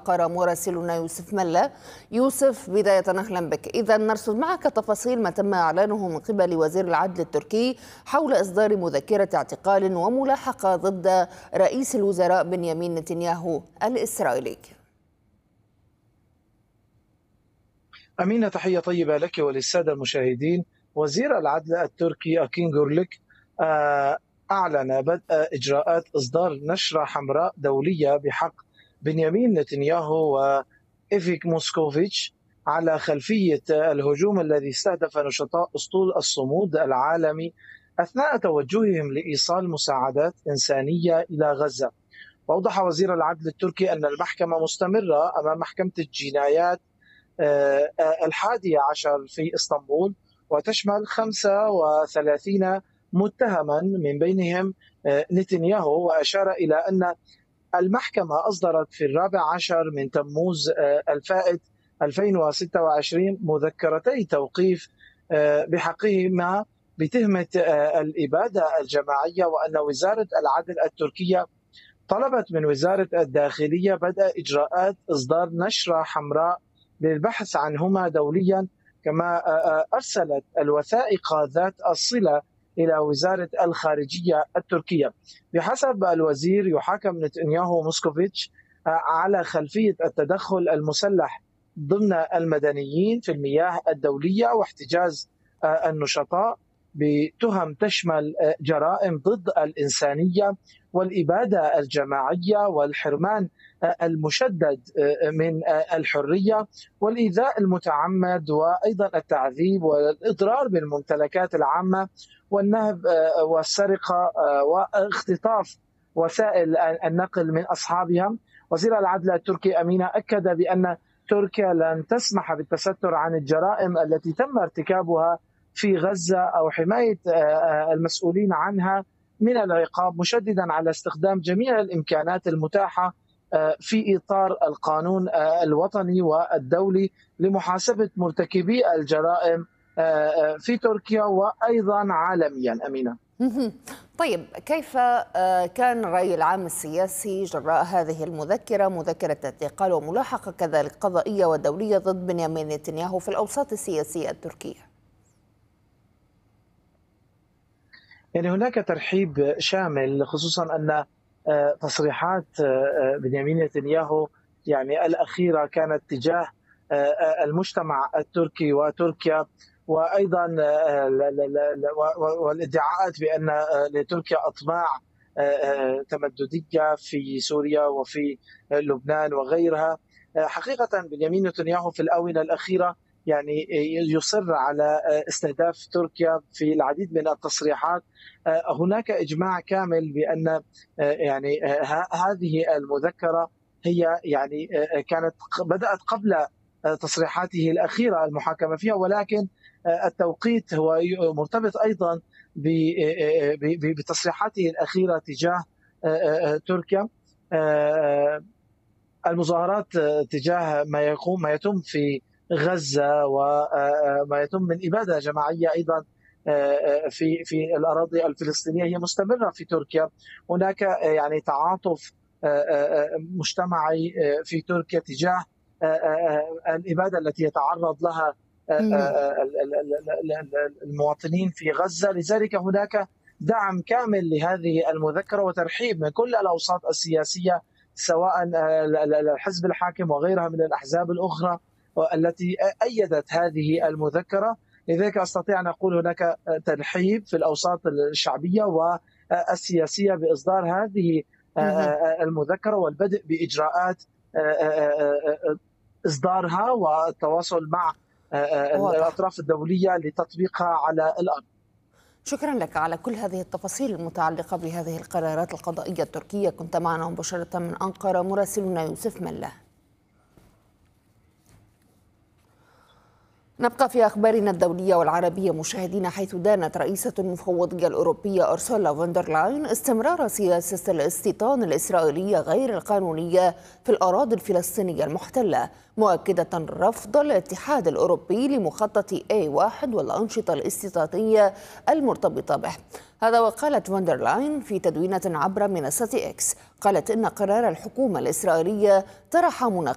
أنقرة مراسلنا يوسف ملا. يوسف، بداية أهلا بك. إذا نرصد معك تفاصيل ما تم إعلانه من قبل وزير العدل التركي حول إصدار مذكرة اعتقال وملاحقة ضد رئيس الوزراء بنيامين نتنياهو الإسرائيلي. أمينة، تحية طيبة لك وللسادة المشاهدين. وزير العدل التركي أكين جورليك أعلن بدء إجراءات إصدار نشرة حمراء دولية بحق بنيامين نتنياهو وإيفيك موسكوفيتش على خلفية الهجوم الذي استهدف نشطاء أسطول الصمود العالمي أثناء توجههم لإيصال مساعدات إنسانية إلى غزة. وأوضح وزير العدل التركي أن المحكمة مستمرة أمام محكمة الجنايات 11 في اسطنبول، وتشمل 35 متهما من بينهم نتنياهو. وأشار إلى أن المحكمة أصدرت في 14 من تموز الفائت 2026 مذكرتي توقيف بحقهما بتهمة الإبادة الجماعية، وأن وزارة العدل التركية طلبت من وزارة الداخلية بدء إجراءات إصدار نشرة حمراء للبحث عنهما دوليا، كما أرسلت الوثائق ذات الصلة إلى وزارة الخارجية التركية. بحسب الوزير، يحاكم نتنياهو موسكوفيتش على خلفية التدخل المسلح ضمن المدنيين في المياه الدولية واحتجاز النشطاء بتهم تشمل جرائم ضد الإنسانية والإبادة الجماعية والحرمان المشدد من الحرية والإيذاء المتعمد وأيضا التعذيب والإضرار بالممتلكات العامة والنهب والسرقة واختطاف وسائل النقل من أصحابها. وزير العدل التركي أمينة أكد بأن تركيا لن تسمح بالتستر عن الجرائم التي تم ارتكابها في غزة أو حماية المسؤولين عنها من العقاب، مشددا على استخدام جميع الإمكانات المتاحة في إطار القانون الوطني والدولي لمحاسبة مرتكبي الجرائم في تركيا وأيضا عالميا. أمينة، طيب، كيف كان الرأي العام السياسي جراء هذه المذكرة، مذكرة اعتقال وملاحقة كذلك قضائية ودولية ضد بنيامين نتنياهو في الأوساط السياسية التركية؟ يعني هناك ترحيب شامل، خصوصا أن تصريحات بنيامين نتنياهو يعني الأخيرة كانت تجاه المجتمع التركي وتركيا، وأيضا والادعاءات بأن لتركيا أطماع تمددية في سوريا وفي لبنان وغيرها. حقيقة بنيامين نتنياهو في الآونة الأخيرة يعني يصر على استهداف تركيا في العديد من التصريحات. هناك إجماع كامل بأن يعني هذه المذكرة هي يعني كانت بدأت قبل تصريحاته الأخيرة المحاكمة فيها، ولكن التوقيت هو مرتبط أيضا بتصريحاته الأخيرة تجاه تركيا. المظاهرات تجاه ما يتم في غزة وما يتم من إبادة جماعية أيضا في الأراضي الفلسطينية هي مستمرة في تركيا. هناك يعني تعاطف مجتمعي في تركيا تجاه الإبادة التي يتعرض لها المواطنين في غزة. لذلك هناك دعم كامل لهذه المذكرة وترحيب من كل الأوساط السياسية، سواء الحزب الحاكم وغيرها من الأحزاب الأخرى التي أيدت هذه المذكرة. لذلك أستطيع أن أقول هناك ترحيب في الأوساط الشعبية والسياسية بإصدار هذه المذكرة والبدء بإجراءات إصدارها والتواصل مع الأطراف الدولية لتطبيقها على الأرض. شكرا لك على كل هذه التفاصيل المتعلقة بهذه القرارات القضائية التركية. كنت معنا مباشرة من أنقرة مراسلنا يوسف ملا. نبقى في أخبارنا الدولية والعربية مشاهدينا، حيث دانت رئيسة المفوضية الأوروبية أرسولا فوندر لاين استمرار سياسة الاستيطان الإسرائيلية غير القانونية في الأراضي الفلسطينية المحتلة، مؤكدة رفض الاتحاد الأوروبي لمخطط A1 والأنشطة الاستيطانية المرتبطة به. هذا وقالت فوندر لاين في تدوينة عبر منصة إكس، قالت إن قرار الحكومة الإسرائيلية طرح